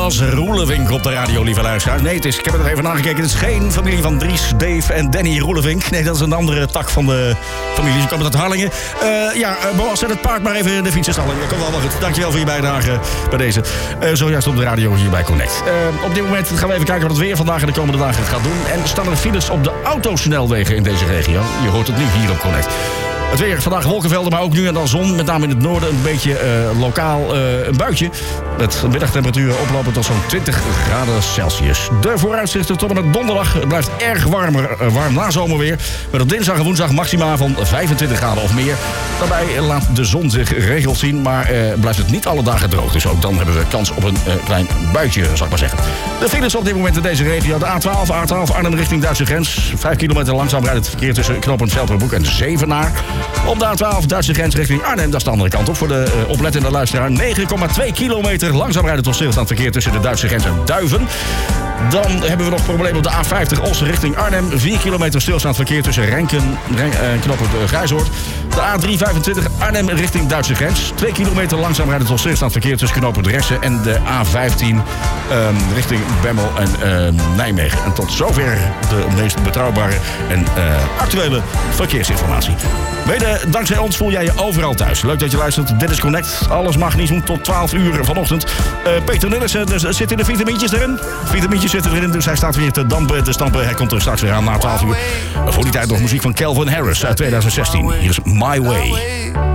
Boas Roelevink op de radio, lieve luisteraars. Nee, ik heb er even nagekeken. Het is geen familie van Dries, Dave en Danny Roelevink. Nee, dat is een andere tak van de familie. Ze komen uit Harlingen. Boas, zet het paard maar even in de fietsenstalling. Dat komt allemaal goed. Dankjewel voor je bijdrage bij deze. Zojuist op de radio hier bij Connect. Op dit moment gaan we even kijken wat het weer vandaag en de komende dagen gaat doen. En er staan er files op de autosnelwegen in deze regio. Je hoort het nu hier op Connect. Het weer, vandaag wolkenvelden, maar ook nu en dan zon. Met name in het noorden een beetje lokaal een buitje. Met middagtemperaturen oplopen tot zo'n 20 graden Celsius. De vooruitzichten tot en met donderdag. Het blijft erg warm na zomerweer. Met op dinsdag en woensdag maxima van 25 graden of meer. Daarbij laat de zon zich geregeld zien, maar blijft het niet alle dagen droog. Dus ook dan hebben we kans op een klein buitje, zal ik maar zeggen. De files op dit moment in deze regio. De A12 Arnhem richting Duitse grens. 5 kilometer langzaam rijdt het verkeer tussen knooppunt Velperbroek en Zevenaar. Op de A12 Duitse grens richting Arnhem, dat is de andere kant op. Voor de oplettende luisteraar 9,2 kilometer langzaam rijden tot stilstaand verkeer tussen de Duitse grens en Duiven. Dan hebben we nog problemen op de A50 Os richting Arnhem. 4 kilometer stilstaand verkeer tussen Renken en knooppunt Grijzoord. De A325 Arnhem richting Duitse grens. 2 kilometer langzaam rijden tot stilstaand verkeer tussen knooppunt Ressen en de A15 richting Bemmel en Nijmegen. En tot zover de meest betrouwbare en actuele verkeersinformatie. Mede dankzij ons voel jij je overal thuis. Leuk dat je luistert. Dit is Connect. Alles mag niet doen tot 12 uur vanochtend. Peter Nillissen, zitten de vitamintjes erin? Vitamintjes zitten erin, dus hij staat weer te dampen, te stampen. Hij komt er straks weer aan na 12 uur. Voor die tijd nog muziek van Calvin Harris uit 2016. Hier is My Way.